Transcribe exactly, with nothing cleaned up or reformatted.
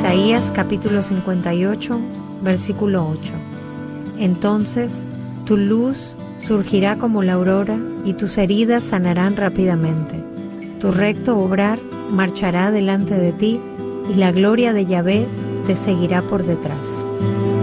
Isaías capítulo cincuenta y ocho, versículo ocho. Entonces tu luz surgirá como la aurora y tus heridas sanarán rápidamente. Tu recto obrar marchará delante de ti y la gloria de Yahvé te seguirá por detrás.